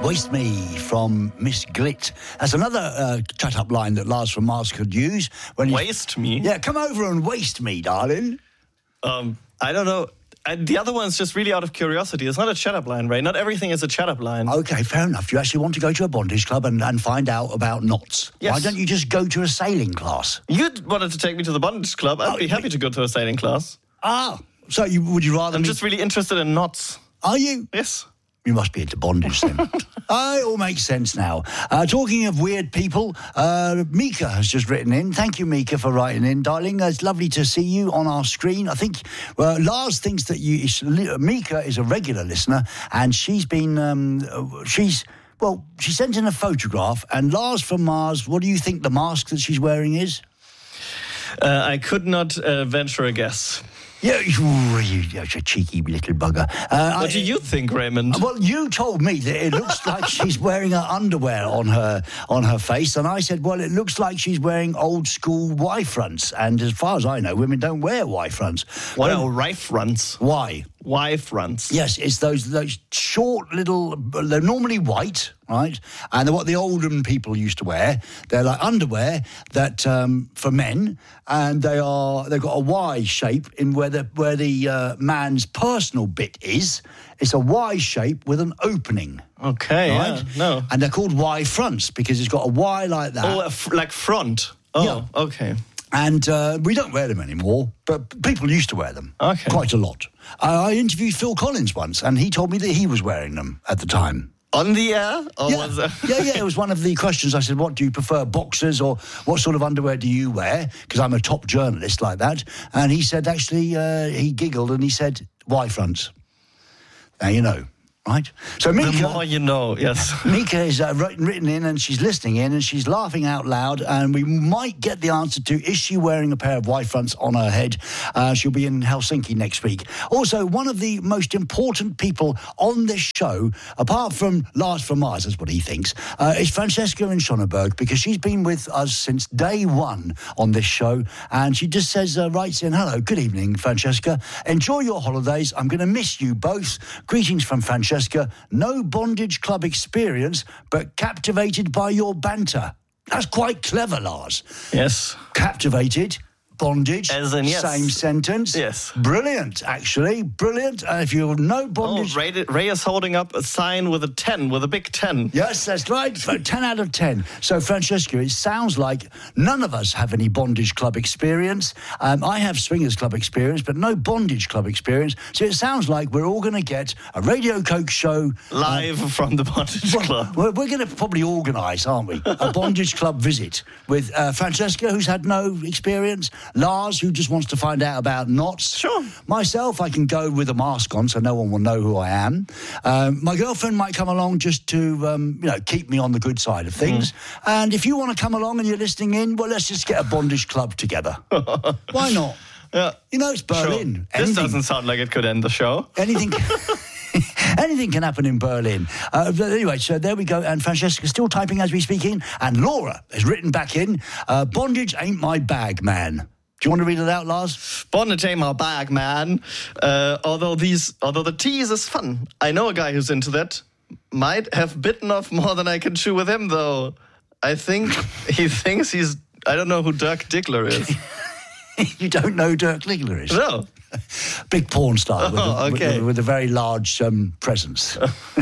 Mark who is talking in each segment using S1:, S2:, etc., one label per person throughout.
S1: Waste Me from Miss Glit. That's another cut-up line that Lars from Mars could use. When
S2: Waste me?
S1: Yeah, come over and waste me, darling.
S2: I don't know. The other one's just really out of curiosity. It's not a chat-up line, right? Not everything is a chat-up line.
S1: Okay, fair enough. You actually want to go to a bondage club and find out about knots.
S2: Yes.
S1: Why don't you just go to a sailing class?
S2: You wanted to take me to the bondage club. I'd be happy to go to a sailing class.
S1: So would you rather...
S2: I'm just really interested in knots.
S1: Are you?
S2: Yes.
S1: You must be into bondage then. It all makes sense now. Talking of weird people, Mika has just written in. Thank you, Mika, for writing in, darling. It's lovely to see you on our screen. I think Lars thinks that Mika is a regular listener, and she's been... she sent in a photograph, and Lars from Mars, what do you think the mask that she's wearing is?
S2: I could not venture a guess.
S1: Yeah, you're a cheeky little bugger.
S2: What do you think, Raymond?
S1: Well, you told me that it looks like she's wearing her underwear on her face, and I said, well, it looks like she's wearing old school Y-fronts. And as far as I know, women don't wear Y-fronts.
S2: What are Y-fronts?
S1: Why?
S2: Y-fronts.
S1: Yes, it's those short little. They're normally white, right? And they're what the olden people used to wear. They're like underwear that for men, and they've got a Y shape in where the man's personal bit is. It's a Y shape with an opening.
S2: Okay,
S1: right?
S2: yeah, no.
S1: And they're called Y fronts because it's got a Y like that.
S2: Oh, like front. Oh, yeah. Okay.
S1: And we don't wear them anymore, but people used to wear them quite a lot. I interviewed Phil Collins once, and he told me that he was wearing them at the time.
S2: On the air? Or was
S1: yeah, it was one of the questions. I said, what do you prefer, boxers, or what sort of underwear do you wear? Because I'm a top journalist like that. And he said, actually, he giggled, and he said, Y-fronts. Now you know. Right? So Mika...
S2: The more you know, yes.
S1: Mika is written in, and she's listening in, and she's laughing out loud, and we might get the answer to, is she wearing a pair of Y-fronts on her head? She'll be in Helsinki next week. Also, one of the most important people on this show, apart from Lars from Mars, that's what he thinks, is Francesca in Schöneberg, because she's been with us since day one on this show, and she just says, writes in, hello, good evening, Francesca. Enjoy your holidays. I'm going to miss you both. Greetings from Francesca. No bondage club experience, but captivated by your banter. That's quite clever, Lars.
S2: Yes.
S1: Captivated, bondage,
S2: as in, yes.
S1: Same sentence.
S2: Yes.
S1: Brilliant, actually. Brilliant. If you know bondage...
S2: Ray is holding up a sign with a 10, with a big 10.
S1: Yes, that's right. 10 out of 10. So, Francesca, it sounds like none of us have any bondage club experience. I have swingers club experience, but no bondage club experience. So it sounds like we're all going to get a Radio Coke show...
S2: Live from the bondage club.
S1: We're going to probably organise, aren't we? A bondage club visit with Francesca, who's had no experience... Lars, who just wants to find out about knots.
S2: Sure.
S1: Myself, I can go with a mask on so no one will know who I am. My girlfriend might come along just to, keep me on the good side of things. And if you want to come along and you're listening in, well, let's just get a bondage club together. Why not?
S2: Yeah.
S1: You know, it's Berlin.
S2: Sure. This doesn't sound like it could end the show.
S1: Anything can happen in Berlin. But anyway, so there we go. And Francesca's still typing as we speak in. And Laura has written back in, bondage ain't my bag, man. Do you want to read it out, Lars?
S2: Bondage ain't my bag, man. Although the tease is fun. I know a guy who's into that. Might have bitten off more than I can chew with him, though. I think he thinks he's... I don't know who Dirk Diggler is.
S1: You don't know who Dirk Diggler is?
S2: No.
S1: Big porn star
S2: okay.
S1: with a very large presence.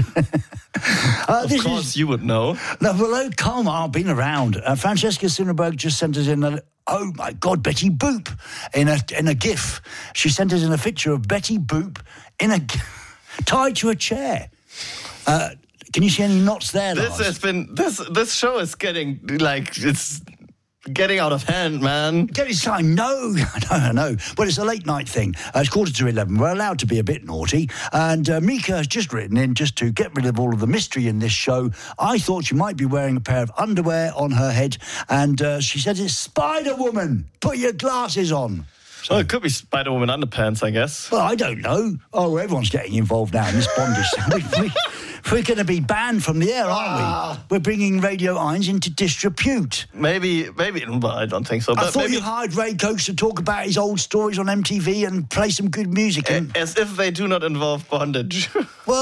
S2: Of course you would know.
S1: No, well, calm, I've been around. Francesca Schöneberg just sent us in oh my God, Betty Boop in a GIF. She sent us in a picture of Betty Boop tied to a chair. Can you see any knots there, Lars?
S2: This show is getting it's getting out of hand, man.
S1: Getting time? No. Well, it's a late night thing. It's 11:15. We're allowed to be a bit naughty. And Mika has just written in, just to get rid of all of the mystery in this show, I thought she might be wearing a pair of underwear on her head. And she said it's Spider-Woman. Put your glasses on.
S2: So, well, it could be Spider-Woman underpants, I guess.
S1: Well, I don't know. Oh, everyone's getting involved now in this bondage. We're going to be banned from the air, aren't we? We're bringing Radio Eins into disrepute.
S2: Maybe, but I don't think so.
S1: I thought you hired Ray Coates to talk about his old stories on MTV and play some good music.
S2: As if they do not involve bondage.
S1: Well,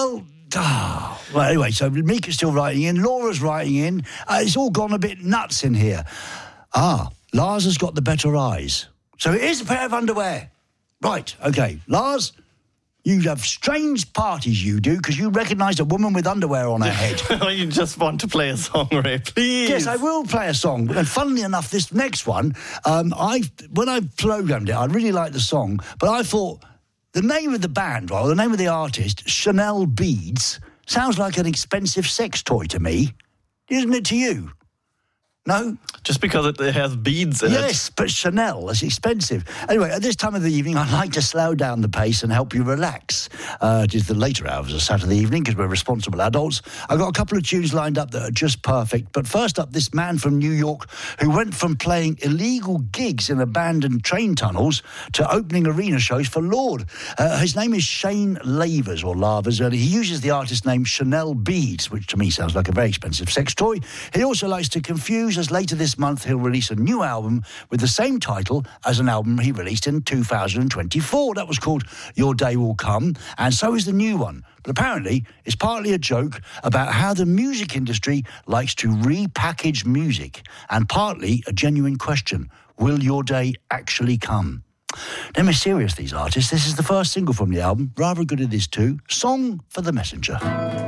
S1: Well, anyway, so Mika's still writing in. Laura's writing in. It's all gone a bit nuts in here. Lars has got the better eyes. So it is a pair of underwear. Right, OK. Lars, you have strange parties, you do, because you recognise a woman with underwear on her head.
S2: You just want to play a song, Ray, please.
S1: Yes, I will play a song. And funnily enough, this next one, when I programmed it, I really liked the song, but I thought the name of the band, the name of the artist, Chanel Beads, sounds like an expensive sex toy to me. Isn't it to you? No?
S2: Just because it has beads in it.
S1: Yes, but Chanel is expensive. Anyway, at this time of the evening, I'd like to slow down the pace and help you relax. It is the later hours of Saturday evening because we're responsible adults. I've got a couple of tunes lined up that are just perfect. But first up, this man from New York who went from playing illegal gigs in abandoned train tunnels to opening arena shows for Lorde. His name is Shane Lavers, and he uses the artist name Chanel Beads, which to me sounds like a very expensive sex toy. He also likes to confuse, as later this month he'll release a new album with the same title as an album he released in 2024. That was called Your Day Will Come, and so is the new one. But apparently it's partly a joke about how the music industry likes to repackage music, and partly a genuine question: will your day actually come? They're mysterious, these artists. This is the first single from the album. Rather good it is too. Song for the Messenger.